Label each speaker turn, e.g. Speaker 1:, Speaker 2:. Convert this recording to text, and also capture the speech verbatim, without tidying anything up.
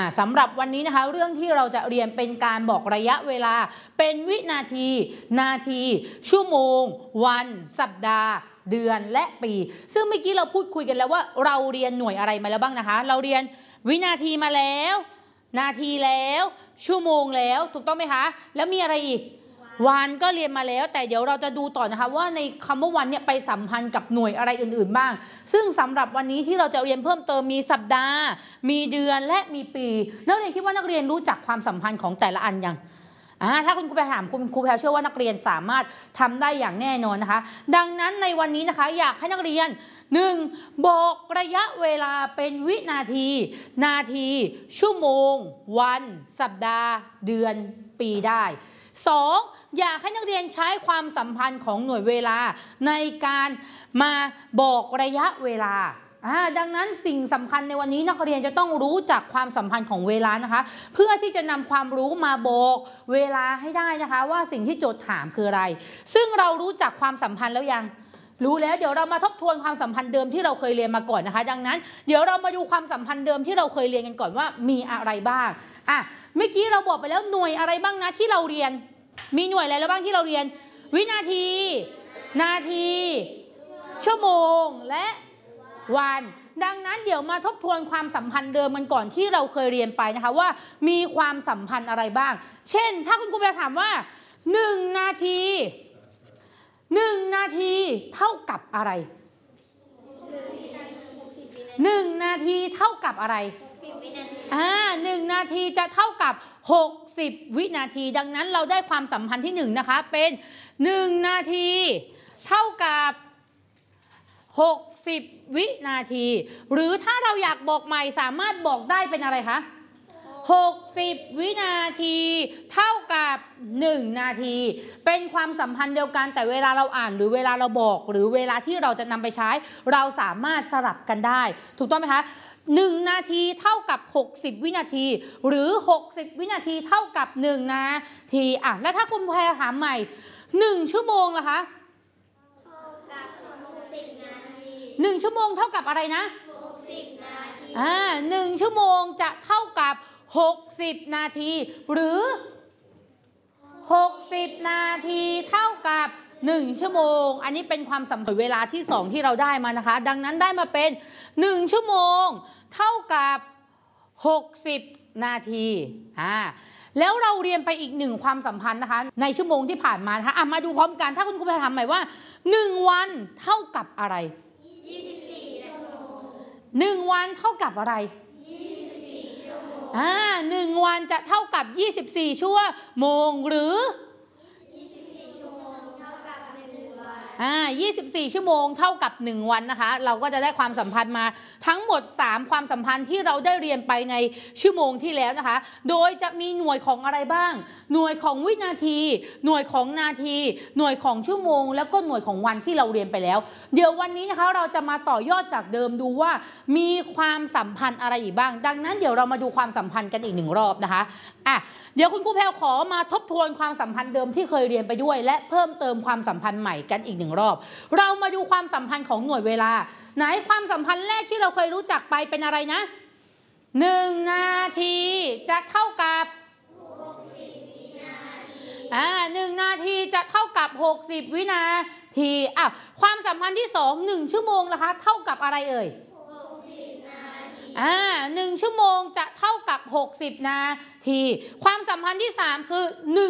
Speaker 1: สำหรับวันนี้นะคะเรื่องที่เราจะเรียนเป็นการบอกระยะเวลาเป็นวินาทีนาทีชั่วโมงวันสัปดาห์เดือนและปีซึ่งเมื่อกี้เราพูดคุยกันแล้วว่าเราเรียนหน่วยอะไรมาแล้วบ้างนะคะเราเรียนวินาทีมาแล้วนาทีแล้วชั่วโมงแล้วถูกต้องไหมคะแล้วมีอะไรอีกวันก็เรียนมาแล้วแต่เดี๋ยวเราจะดูต่อนะคะว่าในคำว่าวันเนี่ยไปสัมพันธ์กับหน่วยอะไรอื่นๆบ้างซึ่งสำหรับวันนี้ที่เราจะเรียนเพิ่มเติมมีสัปดาห์มีเดือนและมีปีนักเรียนคิดว่านักเรียนรู้จักความสัมพันธ์ของแต่ละอันยังถ้าคุณครูไปถามคุณครูแพรเชื่อว่านักเรียนสามารถทำได้อย่างแน่นอนนะคะดังนั้นในวันนี้นะคะอยากให้นักเรียนหนึ่งบอกระยะเวลาเป็นวินาทีนาทีชั่วโมงวันสัปดาห์เดือนปีได้สองอยากให้นักเรียนใช้ความสัมพันธ์ของหน่วยเวลาในการมาบอกระยะเวลาดังนั้นสิ่งสำคัญในวันนี้นักเรียนจะต้องรู้จักความสัมพันธ์ของเวลานะคะเพื่อที่จะนำความรู้มาบอกเวลาให้ได้นะคะว่าสิ่งที่โจทย์ถามคืออะไรซึ่งเรารู้จักความสัมพันธ์แล้วยังรู้แล้วเดี๋ยวเรามาทบทวนความสัมพันธ์เดิมที่เราเคยเรียนมาก่อนนะคะดังนั้นเดี๋ยวเรามาดูความสัมพันธ์เดิมที่เราเคยเรียนกันก่อนว่ามีอะไรบ้างอ่ะเมื่อกี้เราบอกไปแล้วหน่วยอะไรบ้างนะที่เราเรียนมีหน่วยอะไรแล้วบ้างที่เราเรียนวินาทีนาทีชั่วโมงและวันดังนั้นเดี๋ยวมาทบทวนความสัมพันธ์เดิมกันก่อนที่เราเคยเรียนไปนะคะว่ามีความสัมพันธ์อะไรบ้างเช่นถ้าคุณครูไปถามว่าหนึ่งนาทีหนึ่งนาทีเท่ากับอะไรหนึ่งนาทีเท่ากับอะไรอ่าหนึ่งนาทีจะเท่ากับหกสิบวินาทีดังนั้นเราได้ความสัมพันธ์ที่หนึ่งนะคะเป็นหนึ่งนาทีเท่ากับหกสิบวินาทีหรือถ้าเราอยากบอกใหม่สามารถบอกได้เป็นอะไรคะหกสิบวินาทีเท่ากับหนึ่งนาทีเป็นความสัมพันธ์เดียวกันแต่เวลาเราอ่านหรือเวลาเราบอกหรือเวลาที่เราจะนำไปใช้เราสามารถสลับกันได้ถูกต้องไหมคะหนึ่งนาทีเท่ากับหกสิบวินาทีหรือหกสิบวินาทีเท่ากับหนึ่งนาทีอ่ะแล้วถ้าคุณแพรถามใหม่หนึ่งชั่วโมงล่ะคะเท่ากับหกสิบนาทีหนึ่งชั่วโมงเท่ากับอะไรนะหกสิบนาทีอ่าหนึ่งชั่วโมงจะเท่ากับหกสิบนาทีหรือหกสิบนาทีเท่ากับหนึ่งชั่วโมงอันนี้เป็นความสัมพันธ์เวลาที่สองที่เราได้มานะคะดังนั้นได้มาเป็นหนึ่งชั่วโมงเท่ากับหกสิบนาทีอ่าแล้วเราเรียนไปอีกหนึ่งความสัมพันธ์นะคะในชั่วโมงที่ผ่านมานะคะอ่ะมาดูพร้อมกันถ้าคุณครูไปถามใหม่ว่าหนึ่งวันเท่ากับอะไรยี่สิบสี่ชั่วโมงหนึ่งวันเท่ากับอะไรอ่าหนึ่งวันจะเท่ากับยี่สิบสี่ชั่วโมงหรือยี่สิบสี่ชั่วโมงเท่ากับหนึ่งวันอ่ายี่สิบสี่ชั่วโมงเท่ากับหนึ่งวันนะคะเราก็จะได้ความสัมพันธ์มาทั้งหมดสามความสัมพันธ์ที่เราได้เรียนไปในชั่วโมงที่แล้วนะคะโดยจะมีหน่วยของอะไรบ้างหน่วยของวินาทีหน่วยของนาทีหน่วยของชั่วโมงแล้วก็หน่วยของวันที่เราเรียนไปแล้วเดี๋ยววันนี้นะคะเราจะมาต่อยอดจากเดิมดูว่ามีความสัมพันธ์อะไรอีกบ้างดังนั้นเดี๋ยวเรามาดูความสัมพันธ์กันอีกหนึ่งรอบนะคะอ่ะเดี๋ยวคุณครูแพรขอมาทบทวนความสัมพันธ์เดิมที่เคยเรียนไปด้วยและเพิ่มเติมความสัมพันธ์ใหม่กันอีกหนึ่งรอบเรามาดูความสัมพันธ์ของหน่วยเวลาไหนความสัมพันธ์แรกที่เราเคยรู้จักไปเป็นอะไรนะหนึ่งนาทีจะเท่ากับหกสิบวินาทีอ่าหนึ่งนาทีจะเท่ากับหกสิบวินาทีอ่ะความสัมพันธ์ที่สองหนึ่งชั่วโมงนะคะเท่ากับอะไรเอ่ยอ่าหนึ่งชั่วโมงจะเท่ากับหกสิบนาทีความสัมพันธ์ที่สามคือหนึ่ง